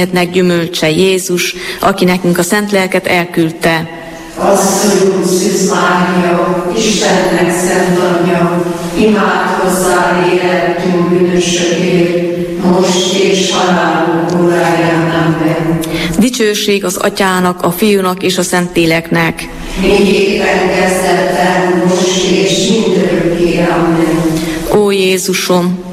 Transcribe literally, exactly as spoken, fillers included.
életnek gyümölcse Jézus, aki nekünk a szent lelket elküldte. Asszonyunk, Szűz Mária, Istennek szent anyja, imádkozzál életünk bűnösökért, most és halálunk óráján. Amen. Dicsőség az Atyának, a Fiúnak és a Szentléleknek. Miképpen kezdetben, most és mindörökké. Amen. Ó Jézusom,